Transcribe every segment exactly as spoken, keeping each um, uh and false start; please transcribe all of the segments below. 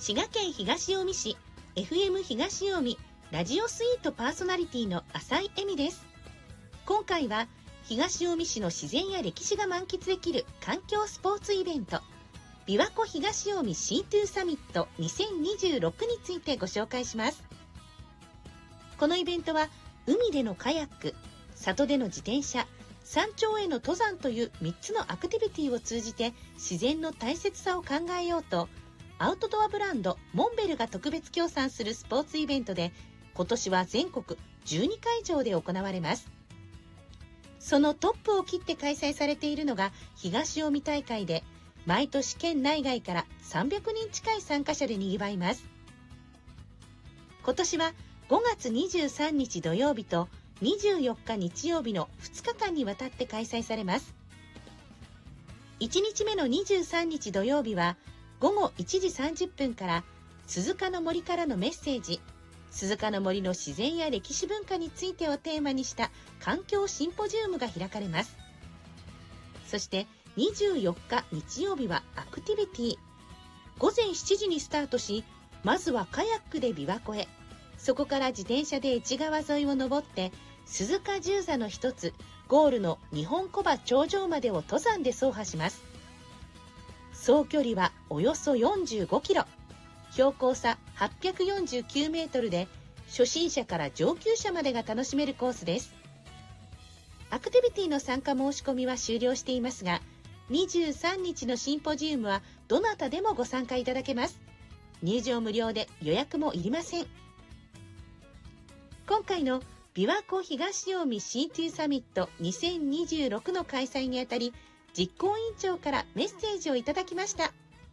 滋賀県東近江市 エフエム 東近江ラジオスイートパーソナリティの浅井恵美です。今回は東近江市の自然や歴史が満喫できる環境スポーツイベント琵琶湖東近江 シーツー サミットにせんにじゅうろくについてご紹介します。このイベントは海でのカヤック、里での自転車、山頂への登山というみっつのアクティビティを通じて自然の大切さを考えようと、アウトドアブランドモンベルが特別協賛するスポーツイベントで、今年は全国じゅうにかいじょうで行われます。そのトップを切って開催されているのが東近江大会で、毎年県内外からさんびゃくにん近い参加者でにぎわいます。今年はごがつにじゅうさんにち土曜日とにじゅうよっか日曜日のふつかかんにわたって開催されます。いちにちめのにじゅうさんにち土曜日はごごいちじさんじゅっぷんから鈴鹿の森からのメッセージ、鈴鹿の森の自然や歴史文化についてをテーマにした環境シンポジウムが開かれます。そしてにじゅうよっか日曜日はアクティビティ。ごぜんしちじにスタートし、まずはカヤックで琵琶湖へ、そこから自転車で越川沿いを登って鈴鹿十座の一つゴールの日本小場頂上までを登山で走破します。総距離はおよそよんじゅうごキロ、標高差はっぴゃくよんじゅうきゅうメートルで、初心者から上級者までが楽しめるコースです。アクティビティの参加申し込みは終了していますが、にじゅうさんにちのシンポジウムはどなたでもご参加いただけます。入場無料で予約もいりません。今回の琵琶湖東近江 シーツー サミットにせんにじゅうろくの開催にあたり、実行委員長からメッセージをいただきました。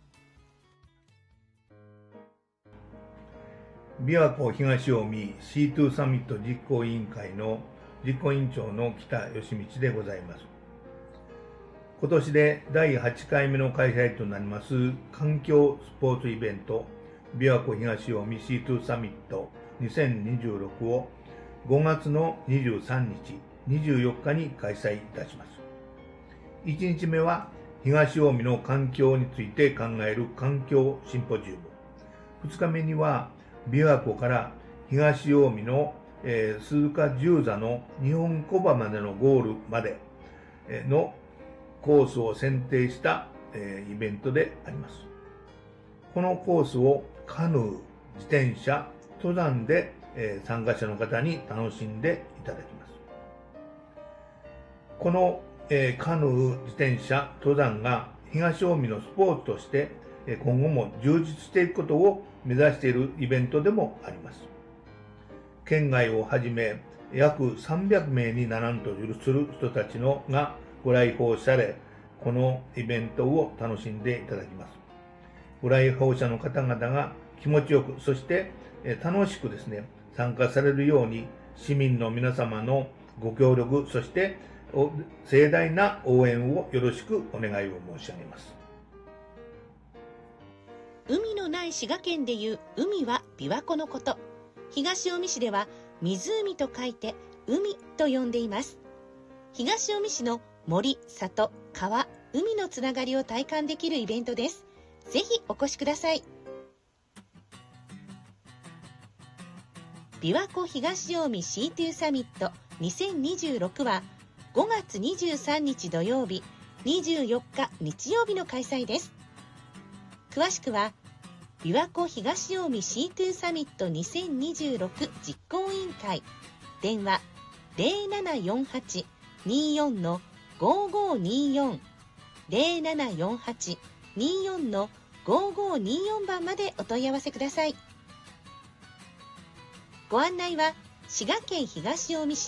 琵琶湖東近江 シーツー サミット実行委員会の実行委員長の北義道でございます。今年でだいはちかいめの開催となります環境スポーツイベント琵琶湖東近江 シーツー サミットにせんにじゅうろくをごがつのにじゅうさんにち、にじゅうよっかに開催いたします。いちにちめは東近江の環境について考える環境シンポジウム。ふつかめには琵琶湖から東近江の、えー、鈴鹿十座の日本小場までのゴールまでのコースを選定した、えー、イベントであります。このコースをカヌー、自転車、登山で、えー、参加者の方に楽しんでいただきます。このえー、カヌー、自転車、登山が東近江のスポーツとして、えー、今後も充実していくことを目指しているイベントでもあります。県外をはじめ約さんびゃくめいにならんとする人たちのがご来訪され、このイベントを楽しんでいただきます。ご来訪者の方々が気持ちよく、そして、えー、楽しくですね、参加されるように市民の皆様のご協力、そして盛大な応援をよろしくお願いを申し上げます。 海のない滋賀県でいう海は琵琶湖のこと。東近江市では湖と書いて海と呼んでいます。東近江市の森、里、川、海のつながりを体感できるイベントです。ぜひお越しください。琵琶湖東近江 シーツー サミットにせんにじゅうろくはごがつにじゅうさんにち土曜日、にじゅうよっか日曜日の開催です。詳しくは、琵琶湖東近江 シーツー サミットにせんにじゅうろく実行委員会、電話ゼロななよんはち にーよん ごーごーにーよん、ゼロななよんはち にーよん ごーごーにーよん 番までお問い合わせください。ご案内は、滋賀県東近江市